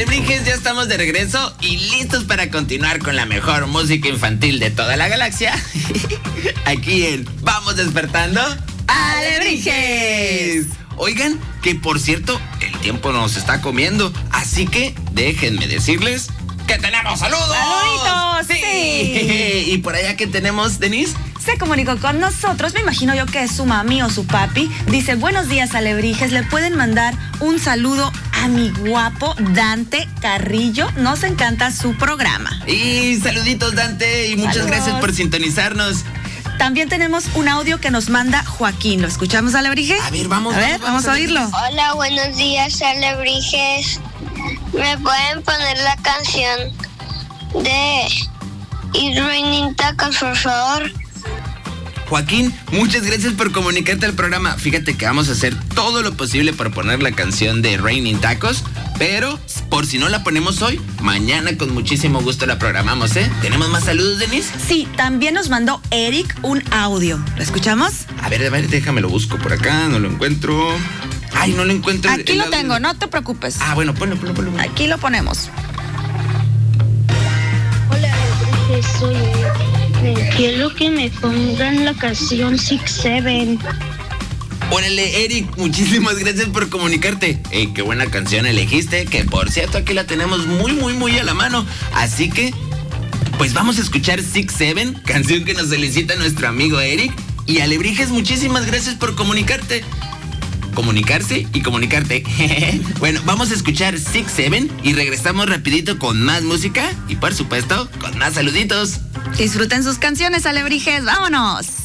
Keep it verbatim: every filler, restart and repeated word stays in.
Alebrijes, ya estamos de regreso y listos para continuar con la mejor música infantil de toda la galaxia. Aquí en Vamos Despertando Alebrijes. Oigan, que por cierto, el tiempo nos está comiendo, así que déjenme decirles que tenemos saludos. ¡Saluditos! Sí. sí. ¿Y por allá qué tenemos, Denise? Se comunicó con nosotros, me imagino yo que es su mami o su papi. Dice, buenos días, Alebrijes. Le pueden mandar un saludo a mi guapo Dante Carrillo. Nos encanta su programa. Y saluditos, Dante, y muchas Saludos. gracias por sintonizarnos. También tenemos un audio que nos manda Joaquín. ¿Lo escuchamos, Alebrije? A ver, vamos. A ver, vamos, vamos a oírlo. Hola, buenos días, Alebrijes. ¿Me pueden poner la canción de It's Raining Tacos, por favor? Joaquín, muchas gracias por comunicarte al programa. Fíjate que vamos a hacer todo lo posible por poner la canción de Raining Tacos, pero por si no la ponemos hoy, mañana con muchísimo gusto la programamos, ¿eh? ¿Tenemos más saludos, Denise? Sí, también nos mandó Eric un audio. ¿Lo escuchamos? A ver, a ver, déjame lo busco por acá, no lo encuentro. Ay, no lo encuentro. Aquí el lo audio. tengo, no te preocupes. Ah, bueno, ponlo, ponlo, ponlo. ponlo. Aquí lo ponemos. Hola, Alebrijes, soy Eric. Quiero que me pongan la canción Six Seven. Órale, Eric, muchísimas gracias por comunicarte. Ey, qué buena canción elegiste, que por cierto aquí la tenemos muy, muy, muy a la mano. Así que, pues vamos a escuchar Six Seven, canción que nos solicita nuestro amigo Eric. Y Alebrijes, muchísimas gracias por comunicarte. Comunicarse y comunicarte. Bueno, vamos a escuchar Six Seven y regresamos rapidito con más música y por supuesto con más saluditos. Disfruten sus canciones, Alebrijes. ¡Vámonos!